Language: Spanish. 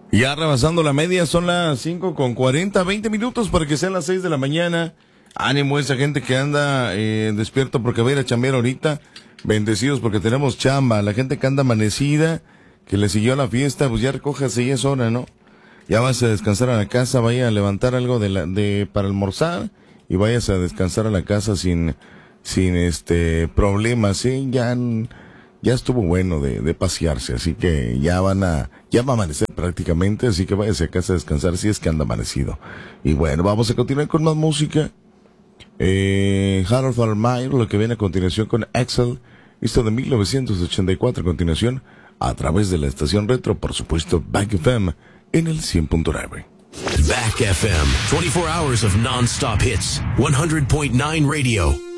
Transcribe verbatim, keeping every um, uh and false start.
Ya rebasando la media, son las cinco con cuarenta, veinte minutos para que sean las seis de la mañana. Ánimo a esa gente que anda eh, despierto porque va a ir a chambear ahorita. Bendecidos porque tenemos chamba. La gente que anda amanecida, que le siguió a la fiesta, pues ya recójase, ya es hora, ¿no? Ya vas a descansar a la casa, vaya a levantar algo de la, de para almorzar y vayas a descansar a la casa sin, sin este problemas, ¿sí? Ya... Ya estuvo bueno de, de pasearse, así que ya van a, ya va a amanecer prácticamente, así que váyase a casa a descansar si es que anda amanecido. Y bueno, vamos a continuar con más música. Eh, Harold Faltermeyer, lo que viene a continuación con Axel, esto de mil novecientos ochenta y cuatro, a continuación, a través de la estación retro, por supuesto, Back F M, en el cien punto nueve. Back F M, twenty-four hours of non-stop hits, one hundred point nine radio.